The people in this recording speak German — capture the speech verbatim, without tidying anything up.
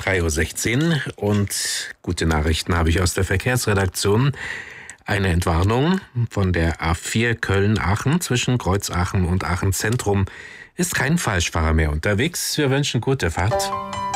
drei Uhr sechzehn und gute Nachrichten habe ich aus der Verkehrsredaktion. Eine Entwarnung von der A vier Köln-Aachen zwischen Kreuzaachen und Aachen Zentrum ist kein Falschfahrer mehr unterwegs. Wir wünschen gute Fahrt.